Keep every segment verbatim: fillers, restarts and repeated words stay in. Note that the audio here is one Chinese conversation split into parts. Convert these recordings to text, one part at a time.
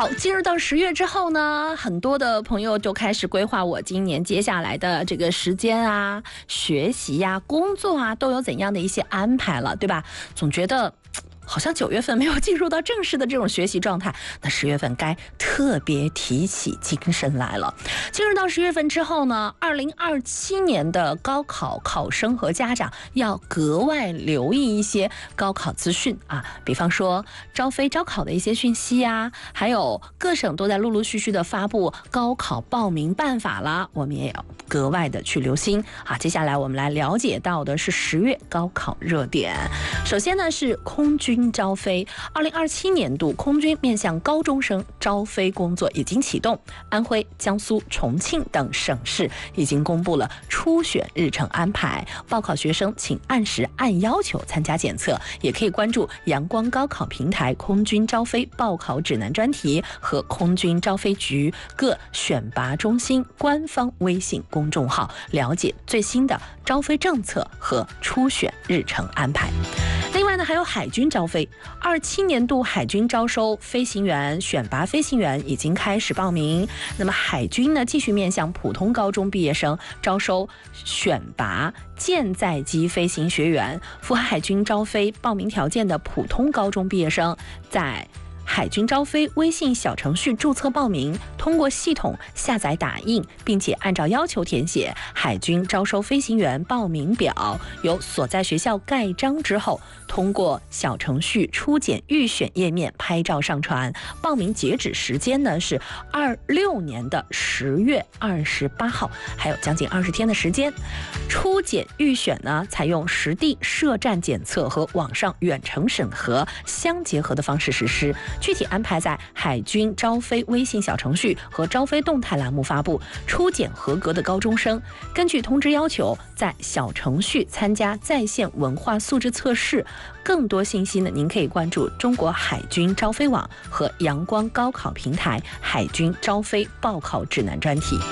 好，进入到十月之后呢，很多的朋友就开始规划我今年接下来的这个时间啊、学习呀、啊、工作啊，都有怎样的一些安排了，对吧？总觉得好像九月份没有进入到正式的这种学习状态，那十月份该特别提起精神来了。进入到十月份之后呢，二零二七年的高考考生和家长要格外留意一些高考资讯啊，比方说招非招考的一些讯息啊，还有各省都在陆陆续续的发布高考报名办法啦，我们也要格外的去留心啊。接下来我们来了解到的是十月高考热点，首先呢是空军招非，二零二七年度空军面向高中生招非工作已经启动，安徽、江苏、重庆等省市已经公布了初选日程安排，报考学生请按时按要求参加检测，也可以关注阳光高考平台空军招非报考指南专题和空军招非局各选拔中心官方微信公众号，了解最新的招非政策和初选日程安排。另外呢，还有海军招非，二七年度海军招收飞行员、选拔飞行员已经开始报名。那么海军呢，继续面向普通高中毕业生招收选拔舰载机飞行学员，符合海军招非报名条件的普通高中毕业生，在海军招非微信小程序注册报名，通过系统下载打印，并且按照要求填写海军招收飞行员报名表，由所在学校盖章之后，通过小程序初检预选页面拍照上传。报名截止时间呢是二六年的十月二十八号，还有将近二十天的时间。初检预选呢，采用实地设站检测和网上远程审核相结合的方式实施。具体安排在海军招非微信小程序和招非动态栏目发布。初检合格的高中生，根据通知要求，在小程序参加在线文化素质测试。更多信息呢，您可以关注中国海军招非网和阳光高考平台海军招非报考指南专题。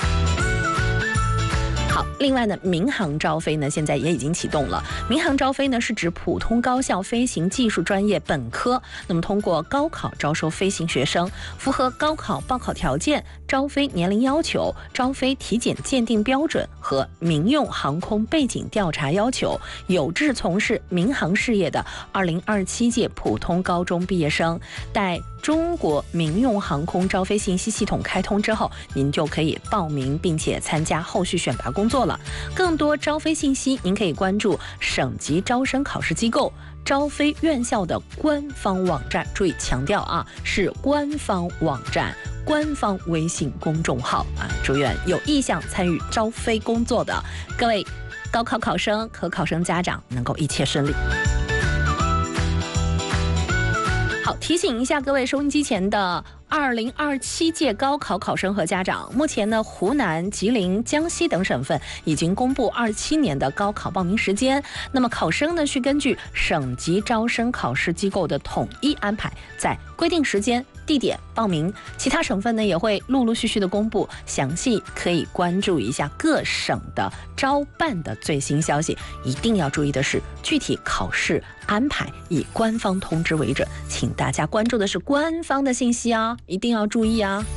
好，另外呢，民航招非呢，现在也已经启动了。民航招非呢，是指普通高校飞行技术专业本科，那么通过高考招收飞行学生，符合高考报考条件、招非年龄要求、招非体检鉴定标准和民用航空背景调查要求，有志从事民航事业的二零二七届普通高中毕业生，待中国民用航空招非信息系统开通之后，您就可以报名并且参加后续选拔工作了。更多招非信息，您可以关注省级招生考试机构、招非院校的官方网站。注意强调啊，是官方网站、官方微信公众号啊。祝愿有意向参与招非工作的各位高考考生和考生家长能够一切顺利。好，提醒一下各位收音机前的二零二七届高考考生和家长，目前呢，湖南、吉林、江西等省份已经公布二七年的高考报名时间。那么考生呢，需根据省级招生考试机构的统一安排，在规定时间、地点报名。其他省份呢，也会陆陆续续的公布，详细可以关注一下各省的招办的最新消息。一定要注意的是，具体考试安排以官方通知为准，请大家关注的是官方的信息啊，一定要注意啊。